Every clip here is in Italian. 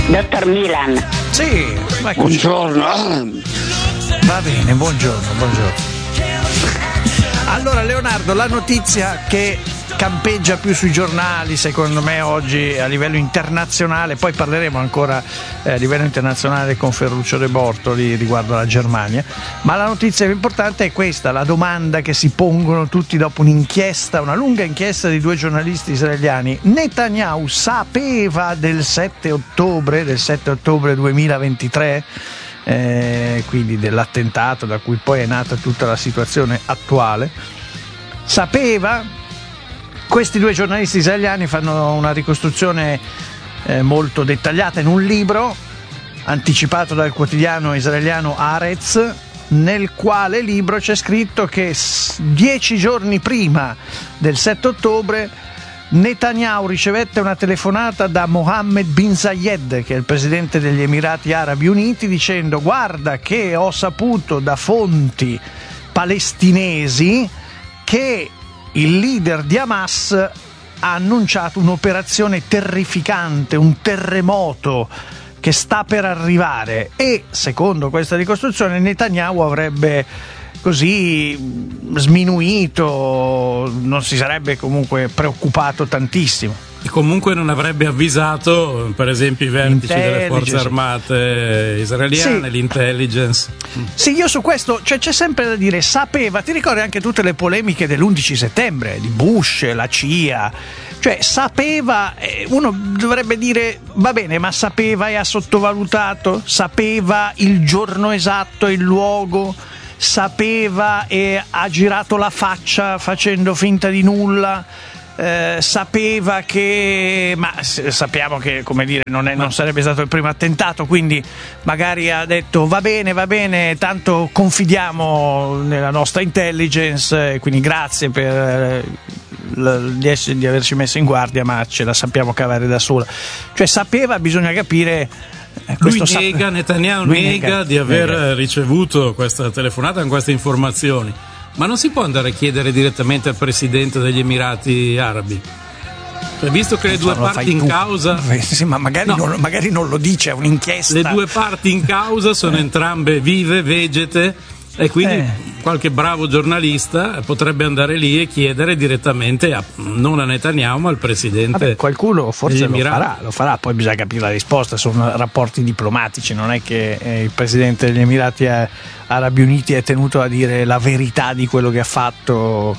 Dottor Milan. Sì, buongiorno. Va bene, buongiorno. Allora Leonardo, la notizia che campeggia più sui giornali secondo me oggi a livello internazionale, poi parleremo ancora a livello internazionale con Ferruccio De Bortoli riguardo alla Germania, ma la notizia più importante è questa, la domanda che si pongono tutti dopo un'inchiesta, una lunga inchiesta di 2 giornalisti israeliani. Netanyahu sapeva del 7 ottobre 2023, quindi dell'attentato da cui poi è nata tutta la situazione attuale, sapeva. Questi 2 giornalisti israeliani fanno una ricostruzione molto dettagliata in un libro anticipato dal quotidiano israeliano Haaretz, nel quale libro c'è scritto che 10 giorni prima del 7 ottobre Netanyahu ricevette una telefonata da Mohammed bin Zayed, che è il presidente degli Emirati Arabi Uniti, dicendo: guarda che ho saputo da fonti palestinesi che il leader di Hamas ha annunciato un'operazione terrificante, un terremoto che sta per arrivare, e secondo questa ricostruzione Netanyahu avrebbe così sminuito, non si sarebbe comunque preoccupato tantissimo. E comunque non avrebbe avvisato, per esempio, i vertici delle forze armate israeliane, sì. L'intelligence. Sì, io su questo c'è sempre da dire, sapeva, ti ricordi anche tutte le polemiche dell'11 settembre, di Bush, la CIA, cioè sapeva, uno dovrebbe dire, va bene, ma sapeva e ha sottovalutato, sapeva il giorno esatto e il luogo, sapeva e ha girato la faccia facendo finta di nulla. Sapeva che, ma sappiamo che, come dire, non sarebbe stato il primo attentato, quindi magari ha detto va bene, tanto confidiamo nella nostra intelligence, quindi grazie per di averci messo in guardia, ma ce la sappiamo cavare da sola. Cioè sapeva, bisogna capire. Netanyahu nega di aver ricevuto questa telefonata con queste informazioni. Ma non si può andare a chiedere direttamente al presidente degli Emirati Arabi? Cioè, visto che le 2 parti in causa... Sì, ma magari non lo dice, è un'inchiesta. Le 2 parti in causa sono entrambe vive, vegete, e quindi qualche bravo giornalista potrebbe andare lì e chiedere direttamente, non a Netanyahu, ma al presidente. Vabbè, qualcuno forse lo farà, poi bisogna capire la risposta, sono rapporti diplomatici, non è che il presidente degli Emirati Arabi Uniti è tenuto a dire la verità di quello che ha fatto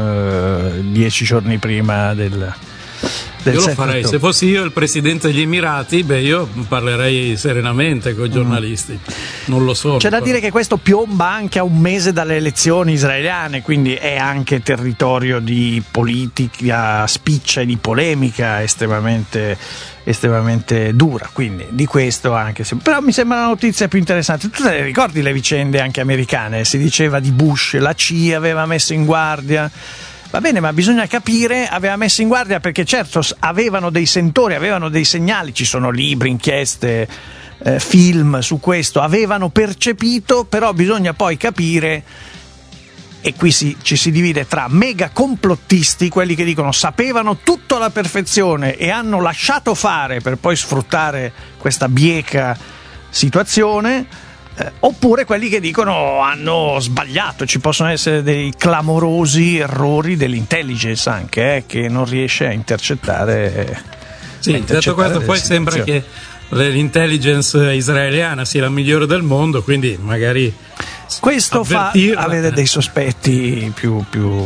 10 giorni prima del io lo farei, se fossi io il presidente degli Emirati, io parlerei serenamente con i giornalisti, non lo so. C'è da dire che questo piomba anche a un mese dalle elezioni israeliane, quindi è anche territorio di politica spiccia e di polemica estremamente dura, quindi di questo anche se... Però mi sembra la notizia più interessante. Tu te le ricordi le vicende anche americane? Si diceva di Bush, la CIA aveva messo in guardia. Va bene, ma bisogna capire, aveva messo in guardia perché certo avevano dei sentori, avevano dei segnali, ci sono libri, inchieste, film su questo, avevano percepito, però bisogna poi capire, e qui ci si divide tra mega complottisti, quelli che dicono sapevano tutto alla perfezione e hanno lasciato fare per poi sfruttare questa bieca situazione, oppure quelli che dicono hanno sbagliato, ci possono essere dei clamorosi errori dell'intelligence anche che non riesce a intercettare. Sì, detto questo, poi sembra che l'intelligence israeliana sia la migliore del mondo, quindi magari questo fa avere dei sospetti più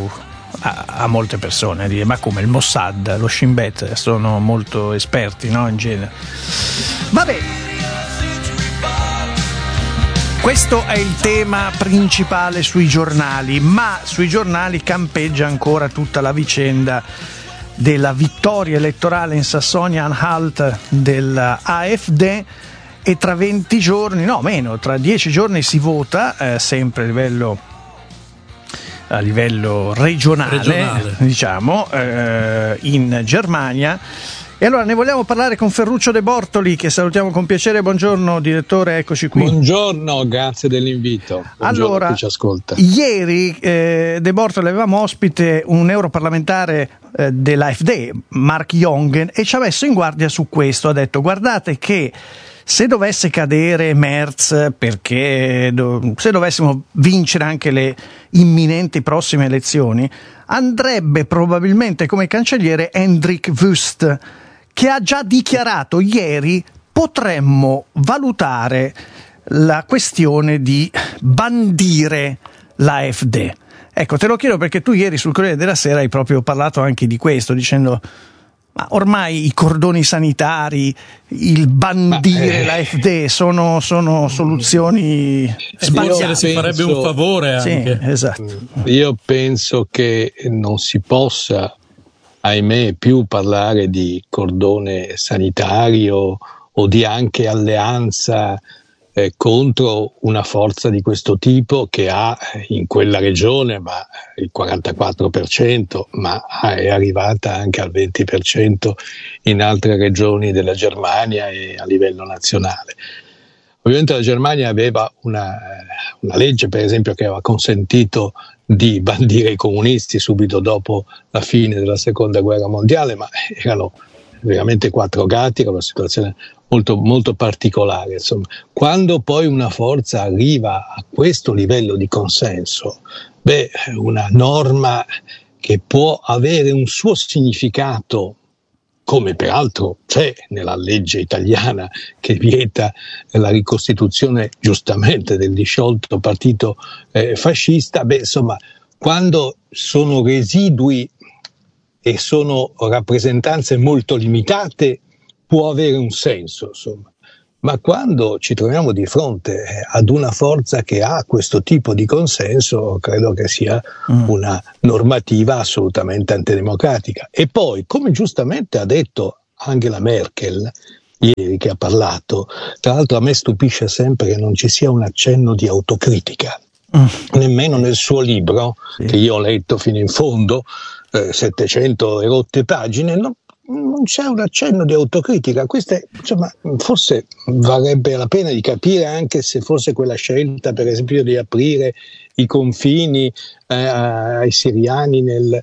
a molte persone, dire ma come il Mossad, lo Shin Bet sono molto esperti, no, in genere. Vabbè, questo è il tema principale sui giornali, ma sui giornali campeggia ancora tutta la vicenda della vittoria elettorale in Sassonia-Anhalt dell'AfD, e tra 20 giorni, no meno, tra 10 giorni si vota, sempre a livello regionale. Diciamo, in Germania. E allora ne vogliamo parlare con Ferruccio De Bortoli, che salutiamo con piacere. Buongiorno direttore, eccoci qui. Buongiorno, grazie dell'invito. Buongiorno allora, a chi ci ascolta. Ieri De Bortoli avevamo ospite un europarlamentare dell'AfD, Mark Jongen, e ci ha messo in guardia su questo. Ha detto: guardate che se dovesse cadere Merz, perché se dovessimo vincere anche le imminenti prossime elezioni, andrebbe probabilmente come cancelliere Hendrik Wüst, che ha già dichiarato ieri: potremmo valutare la questione di bandire l'AfD. Ecco, te lo chiedo perché tu ieri sul Corriere della Sera hai proprio parlato anche di questo, dicendo: ma ormai i cordoni sanitari, il bandire l'AfD sono soluzioni sbagliate. Si farebbe un favore anche. Sì, esatto. Io penso che non si possa, ahimè, più parlare di cordone sanitario o di anche alleanza contro una forza di questo tipo che ha in quella regione il 44%, ma è arrivata anche al 20% in altre regioni della Germania e a livello nazionale. Ovviamente la Germania aveva una legge, per esempio, che aveva consentito di bandire i comunisti subito dopo la fine della Seconda Guerra Mondiale, ma erano veramente quattro gatti, era una situazione molto, molto particolare. Insomma, quando poi una forza arriva a questo livello di consenso, una norma che può avere un suo significato, come peraltro c'è nella legge italiana che vieta la ricostituzione giustamente del disciolto partito fascista, insomma, quando sono residui e sono rappresentanze molto limitate, può avere un senso, insomma. Ma quando ci troviamo di fronte ad una forza che ha questo tipo di consenso, credo che sia una normativa assolutamente antidemocratica. E poi, come giustamente ha detto Angela Merkel ieri, che ha parlato, tra l'altro a me stupisce sempre che non ci sia un accenno di autocritica, nemmeno nel suo libro, che io ho letto fino in fondo, 700 e rotte pagine, non c'è un accenno di autocritica. Queste, insomma, forse varrebbe la pena di capire anche se forse quella scelta, per esempio, di aprire i confini ai siriani nel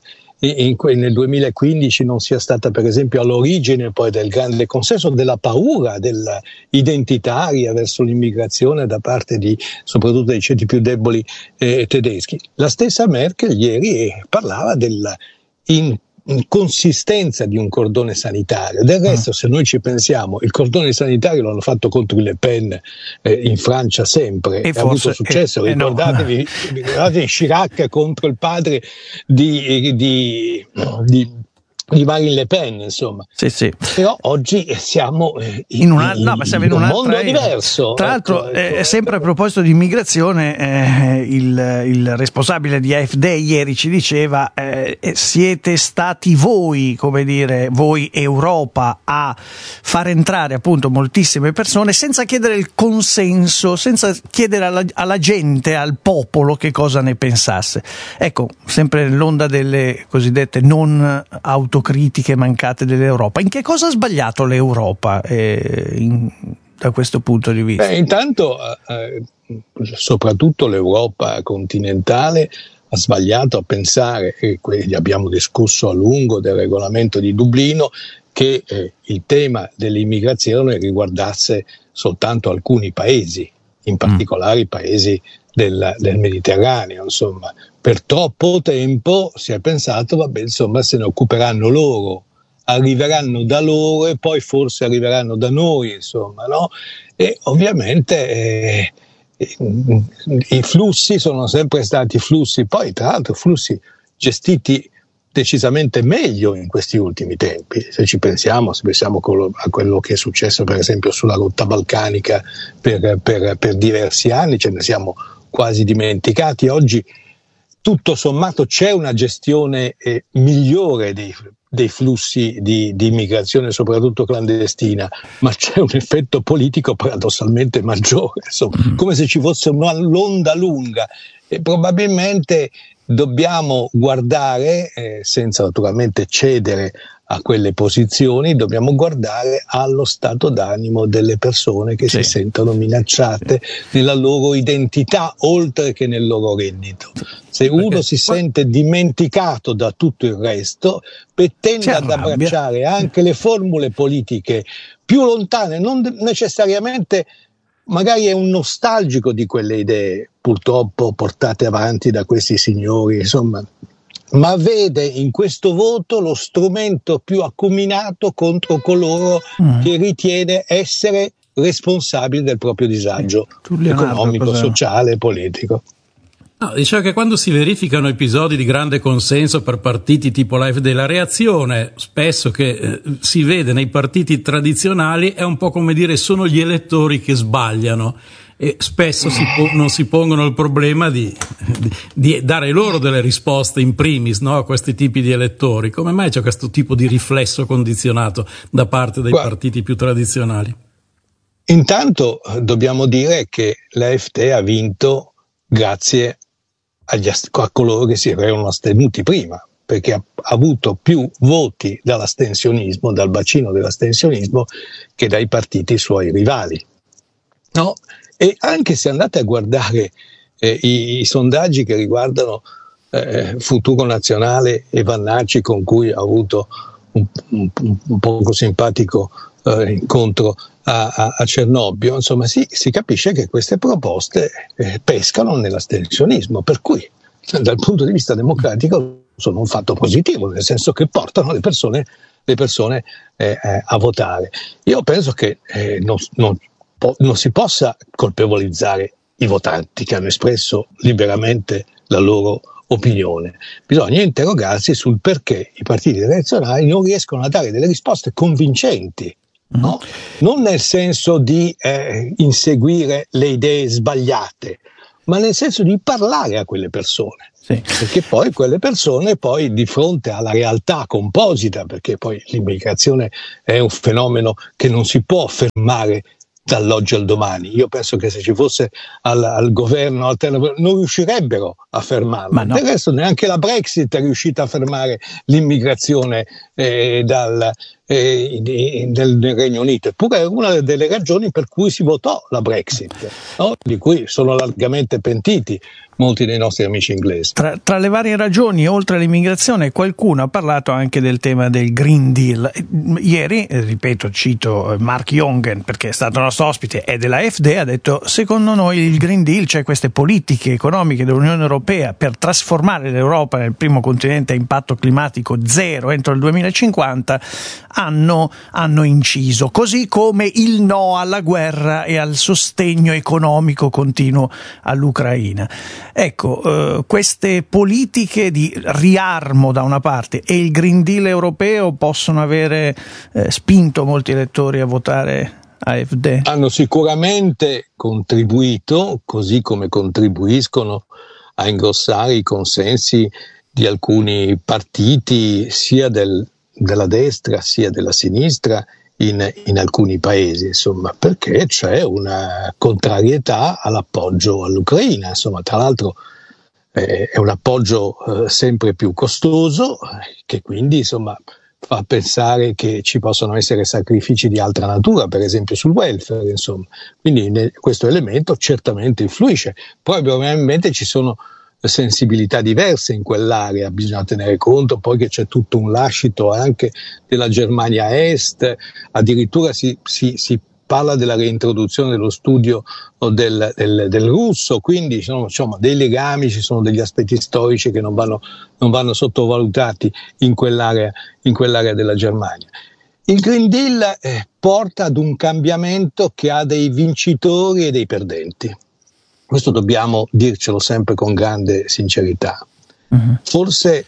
2015 non sia stata, per esempio, all'origine poi del grande consenso, della paura identitaria verso l'immigrazione da parte soprattutto dei ceti più deboli tedeschi. La stessa Merkel ieri parlava inconsistenza di un cordone sanitario. Del resto, se noi ci pensiamo, il cordone sanitario l'hanno fatto contro i Le Pen in Francia sempre, e ha avuto successo. Ricordatevi Chirac contro il padre di Marine Le Pen, insomma. Sì. Però oggi siamo in un mondo diverso. Tra l'altro, sempre a proposito di immigrazione, il responsabile di AfD ieri ci diceva: siete stati voi, come dire, voi Europa, a far entrare appunto moltissime persone senza chiedere il consenso, senza chiedere alla gente, al popolo, che cosa ne pensasse. Ecco, sempre nell'onda delle cosiddette non autocritiche mancate dell'Europa. In che cosa ha sbagliato l'Europa da questo punto di vista? Intanto, soprattutto l'Europa continentale ha sbagliato a pensare, e abbiamo discusso a lungo del regolamento di Dublino, che il tema dell'immigrazione riguardasse soltanto alcuni paesi, in particolare i paesi del Mediterraneo. Insomma, per troppo tempo si è pensato, insomma, se ne occuperanno loro, arriveranno da loro e poi forse arriveranno da noi, insomma, no? E ovviamente i flussi sono sempre stati flussi, poi tra l'altro flussi gestiti decisamente meglio in questi ultimi tempi. Se pensiamo a quello che è successo per esempio sulla rotta balcanica per diversi anni, ce ne siamo quasi dimenticati. Oggi tutto sommato c'è una gestione migliore dei flussi di immigrazione, soprattutto clandestina, ma c'è un effetto politico paradossalmente maggiore, insomma, come se ci fosse un'onda lunga, e probabilmente dobbiamo guardare, senza naturalmente cedere a quelle posizioni, dobbiamo guardare allo stato d'animo delle persone che si sentono minacciate nella loro identità oltre che nel loro reddito. Se uno si sente dimenticato da tutto il resto, tende ad abbracciare anche le formule politiche più lontane, non necessariamente, magari è un nostalgico di quelle idee purtroppo portate avanti da questi signori, insomma, ma vede in questo voto lo strumento più acuminato contro coloro che ritiene essere responsabili del proprio disagio economico, sociale e politico. No, diceva che quando si verificano episodi di grande consenso per partiti tipo l'AfD, la reazione spesso che si vede nei partiti tradizionali è un po' come dire sono gli elettori che sbagliano, e spesso non si pongono il problema di dare loro delle risposte in primis, no, a questi tipi di elettori. Come mai c'è questo tipo di riflesso condizionato da parte dei partiti più tradizionali? Intanto dobbiamo dire che l'AfD ha vinto grazie a coloro che si erano astenuti prima, perché ha avuto più voti dall'astensionismo, dal bacino dell'astensionismo, che dai partiti suoi rivali. No? E anche se andate a guardare i sondaggi che riguardano Futuro Nazionale e Vannacci, con cui ha avuto un poco simpatico incontro a Cernobbio, insomma si capisce che queste proposte pescano nell'astensionismo, per cui dal punto di vista democratico sono un fatto positivo, nel senso che portano le persone a votare. Io penso che non si possa colpevolizzare i votanti che hanno espresso liberamente la loro opinione. Bisogna interrogarsi sul perché i partiti tradizionali non riescono a dare delle risposte convincenti. No? Non nel senso di inseguire le idee sbagliate, ma nel senso di parlare a quelle persone. Perché poi quelle persone di fronte alla realtà composita, perché poi l'immigrazione è un fenomeno che non si può fermare dall'oggi al domani. Io penso che se ci fosse al governo alternativo non riuscirebbero a fermarlo. Del resto neanche la Brexit è riuscita a fermare l'immigrazione del Regno Unito, eppure è una delle ragioni per cui si votò la Brexit, no? Di cui sono largamente pentiti molti dei nostri amici inglesi. Tra le varie ragioni, oltre all'immigrazione, qualcuno ha parlato anche del tema del Green Deal. Ieri, ripeto, cito Mark Jongen, perché è stato nostro ospite, è dell'AfD, ha detto: secondo noi il Green Deal, cioè queste politiche economiche dell'Unione Europea per trasformare l'Europa nel primo continente a impatto climatico zero entro il 2050, hanno inciso, così come il no alla guerra e al sostegno economico continuo all'Ucraina. Ecco, queste politiche di riarmo da una parte e il Green Deal europeo possono avere spinto molti elettori a votare AfD? Hanno sicuramente contribuito, così come contribuiscono a ingrossare i consensi di alcuni partiti, sia della destra sia della sinistra, in alcuni paesi, insomma, perché c'è una contrarietà all'appoggio all'Ucraina. Insomma, tra l'altro è un appoggio sempre più costoso, che quindi insomma fa pensare che ci possono essere sacrifici di altra natura, per esempio sul welfare, insomma. Quindi questo elemento certamente influisce. Poi probabilmente ci sono sensibilità diverse in quell'area, bisogna tenere conto poi che c'è tutto un lascito anche della Germania Est, addirittura si parla della reintroduzione dello studio del russo, quindi ci sono, insomma, dei legami, ci sono degli aspetti storici che non vanno sottovalutati in quell'area della Germania. Il Green Deal porta ad un cambiamento che ha dei vincitori e dei perdenti. Questo dobbiamo dircelo sempre con grande sincerità. Forse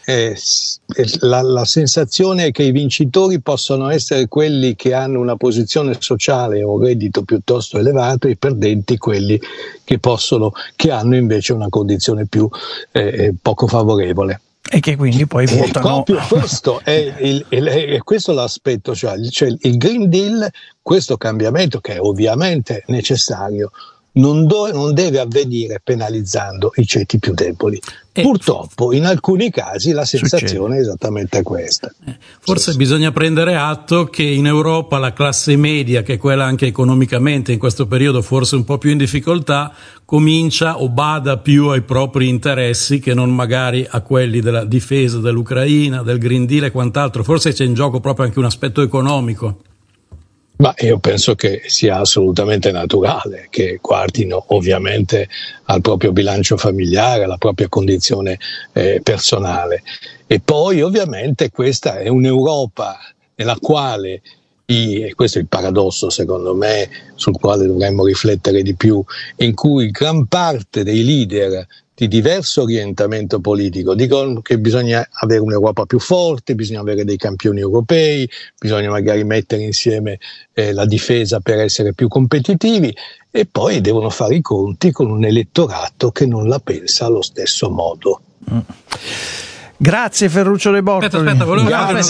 la sensazione è che i vincitori possono essere quelli che hanno una posizione sociale o un reddito piuttosto elevato, e i perdenti quelli che hanno invece una condizione più poco favorevole. E che quindi poi votano. Proprio questo è questo l'aspetto, cioè il Green Deal, questo cambiamento che è ovviamente necessario, non deve avvenire penalizzando i ceti più deboli. Purtroppo in alcuni casi la sensazione è esattamente questa. Forse bisogna prendere atto che in Europa la classe media, che è quella anche economicamente in questo periodo forse un po' più in difficoltà, comincia o bada più ai propri interessi che non magari a quelli della difesa dell'Ucraina, del Green Deal e quant'altro. Forse c'è in gioco proprio anche un aspetto economico. Ma io penso che sia assolutamente naturale che guardino ovviamente al proprio bilancio familiare, alla propria condizione personale. E poi ovviamente questa è un'Europa nella quale, e questo è il paradosso secondo me sul quale dovremmo riflettere di più, in cui gran parte dei leader di diverso orientamento politico dicono che bisogna avere un'Europa più forte, bisogna avere dei campioni europei, bisogna magari mettere insieme la difesa per essere più competitivi, e poi devono fare i conti con un elettorato che non la pensa allo stesso modo. Grazie Ferruccio De Bortoli. Aspetta, volevo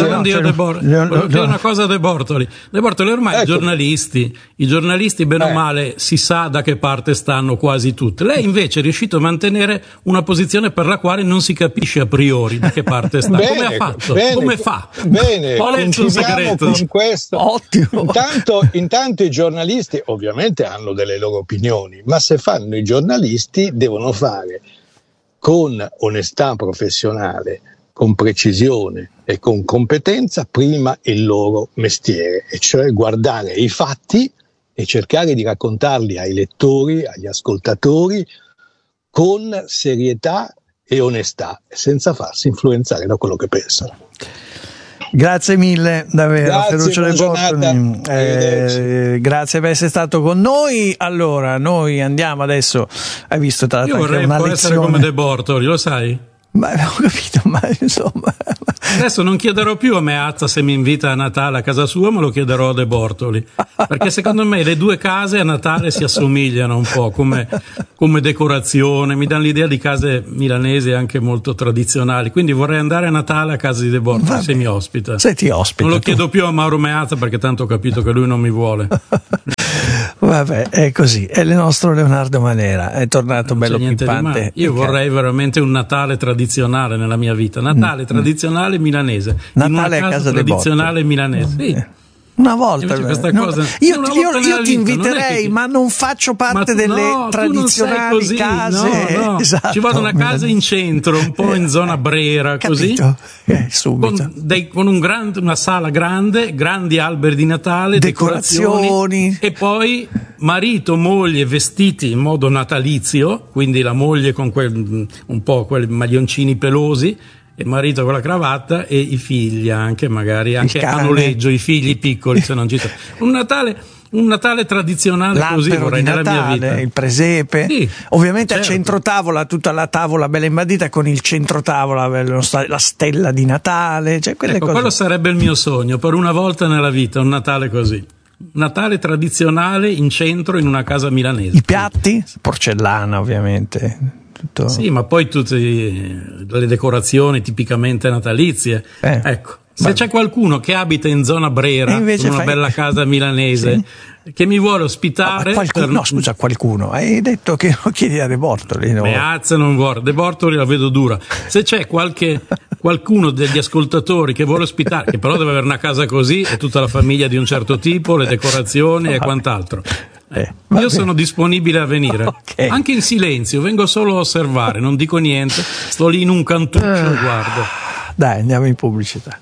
dire una cosa a De Bortoli. De Bortoli, ormai ecco. I giornalisti bene o male si sa da che parte stanno quasi tutte. Lei invece è riuscito a mantenere una posizione per la quale non si capisce a priori da che parte sta. Come ha fatto? Come fa? Bene, qual è il suo segreto? Con questo. Ottimo. Intanto i giornalisti ovviamente hanno delle loro opinioni, ma se fanno i giornalisti devono fare con onestà professionale, con precisione e con competenza prima il loro mestiere, e cioè guardare i fatti e cercare di raccontarli ai lettori, agli ascoltatori con serietà e onestà, senza farsi influenzare da quello che pensano. Grazie mille davvero Ferruccio De Bortoli, grazie per essere stato con noi. Allora noi andiamo adesso, hai visto tra l'altro, io vorrei un po' essere come De Bortoli, lo sai? Ma ho capito, ma insomma adesso non chiederò più a Meazza se mi invita a Natale a casa sua, ma lo chiederò a De Bortoli, perché secondo me le due case a Natale si assomigliano un po' come decorazione, mi danno l'idea di case milanesi anche molto tradizionali, quindi vorrei andare a Natale a casa di De Bortoli. Se mi ospita. Se ti ospita. Non lo chiedo più a Mauro Meazza perché tanto ho capito che lui non mi vuole. Vabbè, è così, è il nostro Leonardo Manera, è tornato bello pimpante. Io vorrei veramente un Natale tradizionale nella mia vita, Natale tradizionale milanese, Natale in una a casa tradizionale milanese. Sì. Una volta, io ti inviterei, ma non faccio parte delle tradizionali case. No. Esatto, ci vado a una casa in centro, un po' in zona Brera, così, subito. Con una sala grande, grandi alberi di Natale, decorazioni, e poi marito, moglie vestiti in modo natalizio, quindi la moglie con un po' quei maglioncini pelosi, il marito con la cravatta, e i figli anche, magari anche a noleggio, i figli piccoli se non ci sono. Un Natale tradizionale, l'albero così vorrei nella mia vita. Il presepe, sì, ovviamente certo. A centrotavola tutta la tavola bella imbandita con il centrotavola, la stella di Natale, cioè quelle cose. Quello sarebbe il mio sogno per una volta nella vita, un Natale così. Natale tradizionale in centro in una casa milanese. I piatti? Porcellana ovviamente. Tutto. Sì, ma poi tutte le decorazioni tipicamente natalizie. Ecco, se c'è qualcuno che abita in zona Brera, in una bella casa milanese, che mi vuole ospitare... qualcuno. Hai detto che lo chiedi a De Bortoli. No? Meazza non vuole, De Bortoli la vedo dura. Se c'è qualcuno degli ascoltatori che vuole ospitare, che però deve avere una casa così e tutta la famiglia di un certo tipo, le decorazioni e quant'altro. Io sono disponibile a venire, anche in silenzio, vengo solo a osservare, non dico niente, sto lì in un cantuccio e guardo. Dai, andiamo in pubblicità.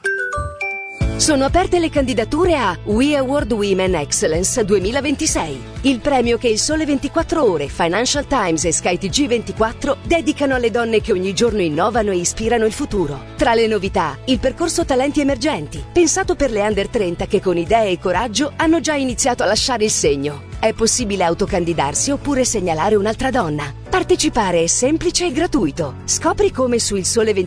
Sono aperte le candidature a We Award Women Excellence 2026, il premio che il Sole 24 Ore, Financial Times e Sky TG24 dedicano alle donne che ogni giorno innovano e ispirano il futuro. Tra le novità, il percorso Talenti Emergenti, pensato per le under 30 che con idee e coraggio hanno già iniziato a lasciare il segno. È possibile autocandidarsi oppure segnalare un'altra donna. Partecipare è semplice e gratuito. Scopri come su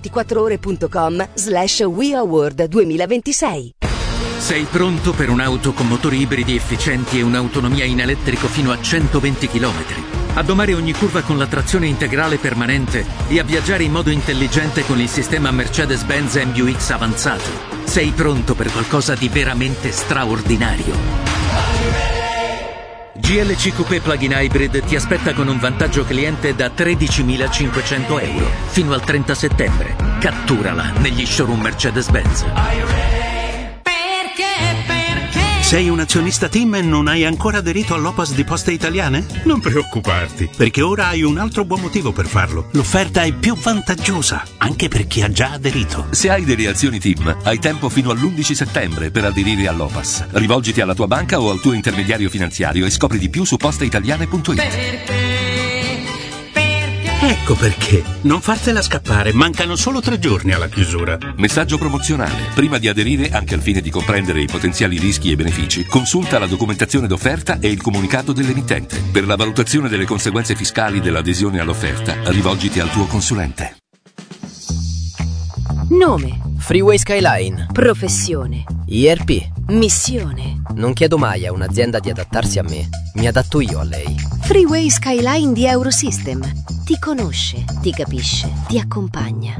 ilsole24ore.com/We Award 2026. Sei pronto per un'auto con motori ibridi efficienti e un'autonomia in elettrico fino a 120 km? A domare ogni curva con la trazione integrale permanente e a viaggiare in modo intelligente con il sistema Mercedes-Benz MBUX avanzato. Sei pronto per qualcosa di veramente straordinario. GLC Coupé Plug-in Hybrid ti aspetta con un vantaggio cliente da 13.500 euro fino al 30 settembre. Catturala negli showroom Mercedes-Benz. Sei un azionista TIM e non hai ancora aderito all'OPAS di Poste Italiane? Non preoccuparti, perché ora hai un altro buon motivo per farlo. L'offerta è più vantaggiosa, anche per chi ha già aderito. Se hai delle azioni TIM, hai tempo fino all'11 settembre per aderire all'OPAS. Rivolgiti alla tua banca o al tuo intermediario finanziario e scopri di più su posteitaliane.it. Ecco perché. Non fartela scappare, mancano solo 3 giorni alla chiusura. Messaggio promozionale. Prima di aderire, anche al fine di comprendere i potenziali rischi e benefici, consulta la documentazione d'offerta e il comunicato dell'emittente. Per la valutazione delle conseguenze fiscali dell'adesione all'offerta, rivolgiti al tuo consulente. Nome. Freeway Skyline. Professione. IRP. Missione. Non chiedo mai a un'azienda di adattarsi a me, mi adatto io a lei. Freeway Skyline di Eurosystem. Ti conosce, ti capisce, ti accompagna.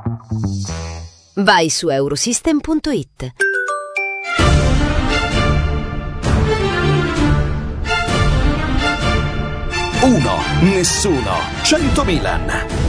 Vai su eurosystem.it. 1, nessuno, 100 Milan.